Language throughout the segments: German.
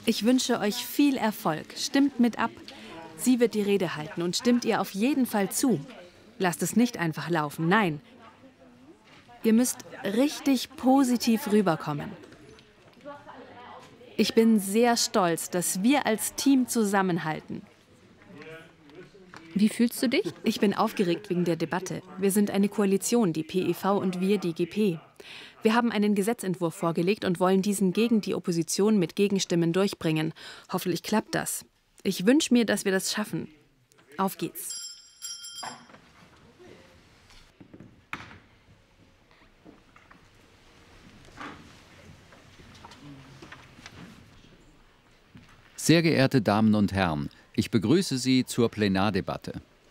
Ich wünsche euch viel Erfolg. Stimmt mit ab. Sie wird die Rede halten und stimmt ihr auf jeden Fall zu. Lasst es nicht einfach laufen, nein. Ihr müsst richtig positiv rüberkommen. Ich bin sehr stolz, dass wir als Team zusammenhalten. Wie fühlst du dich? Ich bin aufgeregt wegen der Debatte. Wir sind eine Koalition, die PEV und wir, die GP. Wir haben einen Gesetzentwurf vorgelegt und wollen diesen gegen die Opposition mit Gegenstimmen durchbringen. Hoffentlich klappt das. Ich wünsche mir, dass wir das schaffen. Auf geht's. Sehr geehrte Damen und Herren, ich begrüße Sie zur Plenardebatte.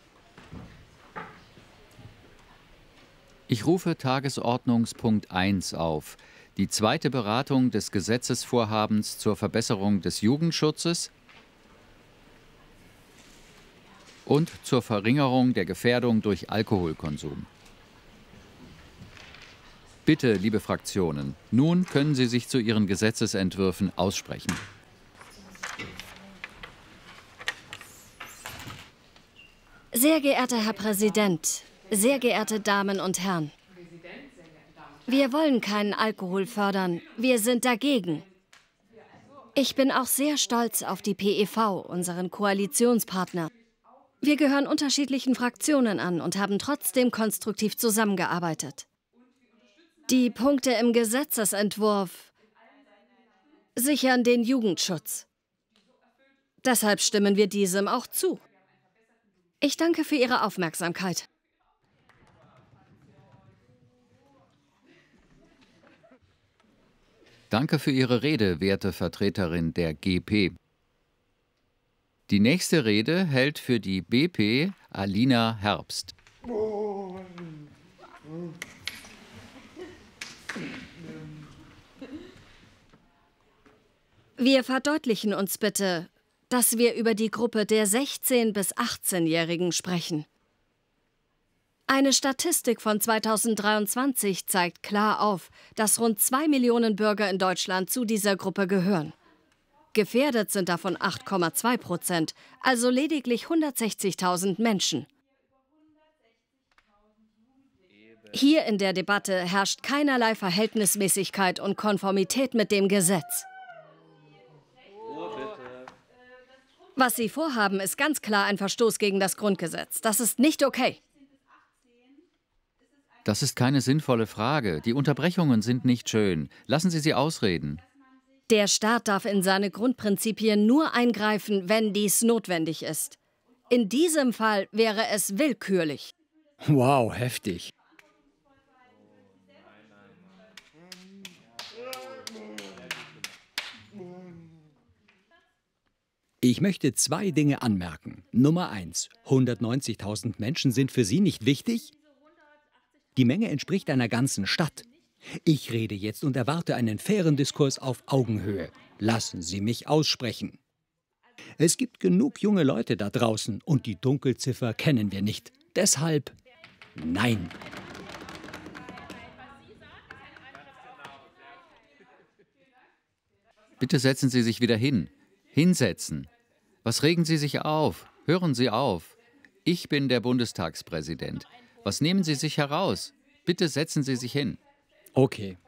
Ich rufe Tagesordnungspunkt 1 auf, die zweite Beratung des Gesetzesvorhabens zur Verbesserung des Jugendschutzes und zur Verringerung der Gefährdung durch Alkoholkonsum. Bitte, liebe Fraktionen, nun können Sie sich zu Ihren Gesetzesentwürfen aussprechen. Sehr geehrter Herr Präsident, sehr geehrte Damen und Herren, wir wollen keinen Alkohol fördern, wir sind dagegen. Ich bin auch sehr stolz auf die PEV, unseren Koalitionspartner. Wir gehören unterschiedlichen Fraktionen an und haben trotzdem konstruktiv zusammengearbeitet. Die Punkte im Gesetzesentwurf sichern den Jugendschutz. Deshalb stimmen wir diesem auch zu. Ich danke für Ihre Aufmerksamkeit. Danke für Ihre Rede, werte Vertreterin der GP. Die nächste Rede hält für die BP Alina Herbst. Wir verdeutlichen uns bitte, dass wir über die Gruppe der 16- bis 18-Jährigen sprechen. Eine Statistik von 2023 zeigt klar auf, dass rund 2 Millionen Bürger in Deutschland zu dieser Gruppe gehören. Gefährdet sind davon 8,2%, also lediglich 160.000 Menschen. Hier in der Debatte herrscht keinerlei Verhältnismäßigkeit und Konformität mit dem Gesetz. Was Sie vorhaben, ist ganz klar ein Verstoß gegen das Grundgesetz. Das ist nicht okay. Das ist keine sinnvolle Frage. Die Unterbrechungen sind nicht schön. Lassen Sie sie ausreden. Der Staat darf in seine Grundprinzipien nur eingreifen, wenn dies notwendig ist. In diesem Fall wäre es willkürlich. Wow, heftig. Ich möchte 2 Dinge anmerken. Nummer 1. 190.000 Menschen sind für Sie nicht wichtig? Die Menge entspricht einer ganzen Stadt. Ich rede jetzt und erwarte einen fairen Diskurs auf Augenhöhe. Lassen Sie mich aussprechen. Es gibt genug junge Leute da draußen und die Dunkelziffer kennen wir nicht. Deshalb nein. Bitte setzen Sie sich wieder hin. Hinsetzen. Was regen Sie sich auf? Hören Sie auf. Ich bin der Bundestagspräsident. Was nehmen Sie sich heraus? Bitte setzen Sie sich hin. Okay.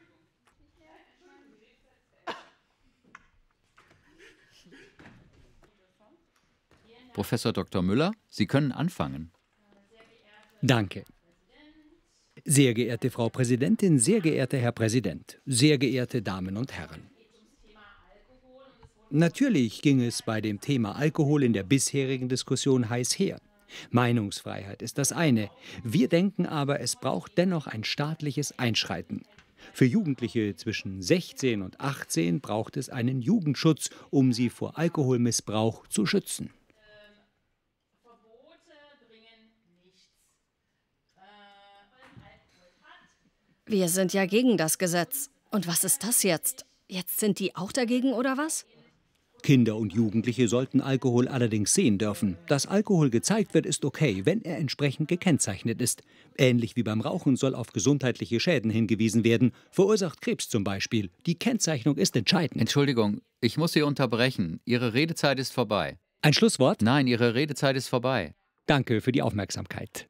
Professor Dr. Müller, Sie können anfangen. Danke. Sehr geehrte Frau Präsidentin, sehr geehrter Herr Präsident, sehr geehrte Damen und Herren. Natürlich ging es bei dem Thema Alkohol in der bisherigen Diskussion heiß her. Meinungsfreiheit ist das eine. Wir denken aber, es braucht dennoch ein staatliches Einschreiten. Für Jugendliche zwischen 16 und 18 braucht es einen Jugendschutz, um sie vor Alkoholmissbrauch zu schützen. Wir sind ja gegen das Gesetz. Und was ist das jetzt? Jetzt sind die auch dagegen, oder was? Kinder und Jugendliche sollten Alkohol allerdings sehen dürfen. Dass Alkohol gezeigt wird, ist okay, wenn er entsprechend gekennzeichnet ist. Ähnlich wie beim Rauchen soll auf gesundheitliche Schäden hingewiesen werden. Verursacht Krebs zum Beispiel. Die Kennzeichnung ist entscheidend. Entschuldigung, Ich muss Sie unterbrechen. Ihre Redezeit ist vorbei. Ein Schlusswort? Nein, Ihre Redezeit ist vorbei. Danke für die Aufmerksamkeit.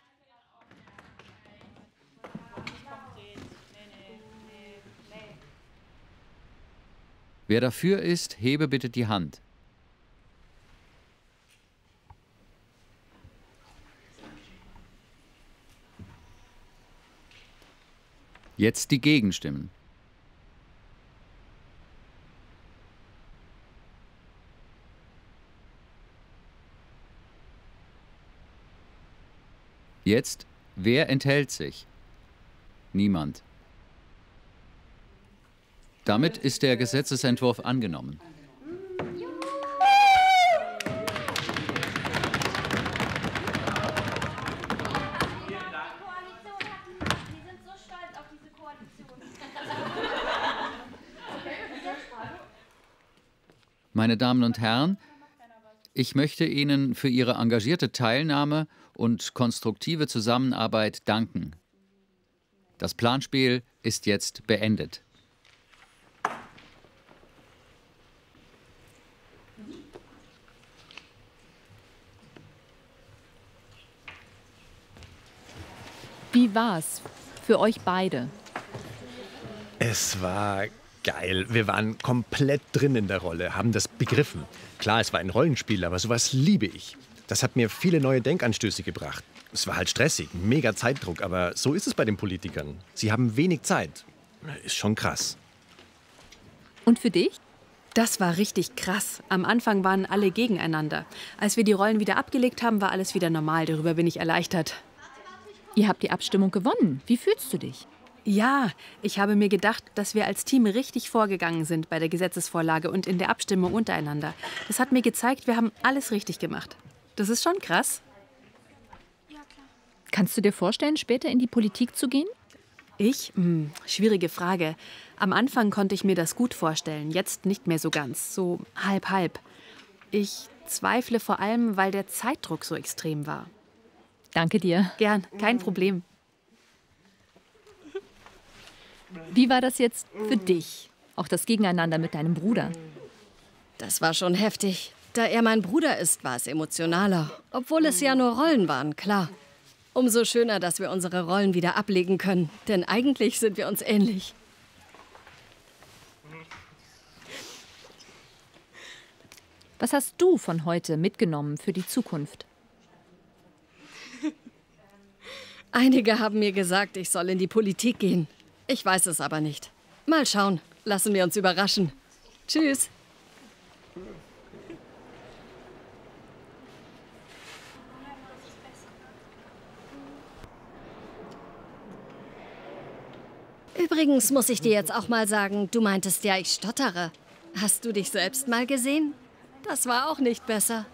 Wer dafür ist, hebe bitte die Hand. Jetzt die Gegenstimmen. Jetzt, wer enthält sich? Niemand. Damit ist der Gesetzesentwurf angenommen. Meine Damen und Herren, ich möchte Ihnen für Ihre engagierte Teilnahme und konstruktive Zusammenarbeit danken. Das Planspiel ist jetzt beendet. Wie war's für euch beide? Es war geil. Wir waren komplett drin in der Rolle, haben das begriffen. Klar, es war ein Rollenspiel, aber sowas liebe ich. Das hat mir viele neue Denkanstöße gebracht. Es war halt stressig, mega Zeitdruck, aber so ist es bei den Politikern. Sie haben wenig Zeit. Ist schon krass. Und für dich? Das war richtig krass. Am Anfang waren alle gegeneinander. Als wir die Rollen wieder abgelegt haben, war alles wieder normal. Darüber bin ich erleichtert. Ihr habt die Abstimmung gewonnen. Wie fühlst du dich? Ja, ich habe mir gedacht, dass wir als Team richtig vorgegangen sind bei der Gesetzesvorlage und in der Abstimmung untereinander. Das hat mir gezeigt, wir haben alles richtig gemacht. Das ist schon krass. Kannst du dir vorstellen, später in die Politik zu gehen? Ich? Schwierige Frage. Am Anfang konnte ich mir das gut vorstellen, jetzt nicht mehr so ganz, so halb. Ich zweifle vor allem, weil der Zeitdruck so extrem war. Danke dir. Gern, kein Problem. Wie war das jetzt für dich? Auch das Gegeneinander mit deinem Bruder? Das war schon heftig. Da er mein Bruder ist, war es emotionaler. Obwohl es ja nur Rollen waren, klar. Umso schöner, dass wir unsere Rollen wieder ablegen können. Denn eigentlich sind wir uns ähnlich. Was hast du von heute mitgenommen für die Zukunft? Einige haben mir gesagt, ich soll in die Politik gehen. Ich weiß es aber nicht. Mal schauen. Lassen wir uns überraschen. Tschüss. Übrigens muss ich dir jetzt auch mal sagen, du meintest ja, ich stottere. Hast du dich selbst mal gesehen? Das war auch nicht besser.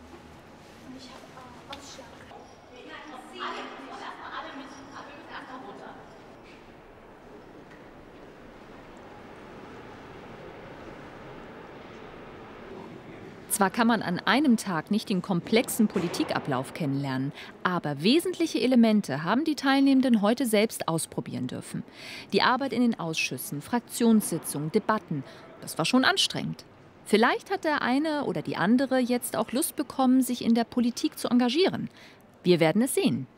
Zwar kann man an einem Tag nicht den komplexen Politikablauf kennenlernen, aber wesentliche Elemente haben die Teilnehmenden heute selbst ausprobieren dürfen. Die Arbeit in den Ausschüssen, Fraktionssitzungen, Debatten, das war schon anstrengend. Vielleicht hat der eine oder die andere jetzt auch Lust bekommen, sich in der Politik zu engagieren. Wir werden es sehen.